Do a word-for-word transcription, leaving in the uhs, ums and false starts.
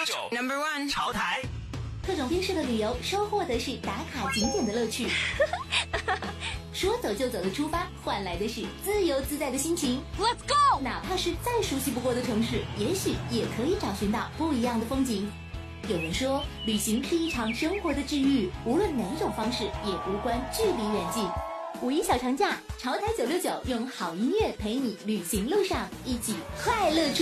九 Number One 潮台。 各种宾式的旅游，收获的是打卡景点的乐趣。说走就走的出发，换来的是自由自在的心情。 Let's go！ 哪怕是再熟悉不过的城市，也许也可以找寻到不一样的风景。有人说，旅行是一场生活的治愈，无论哪种方式，也无关距离远近。五一小长假，潮台九六九用好音乐陪你旅行路上，一起快乐出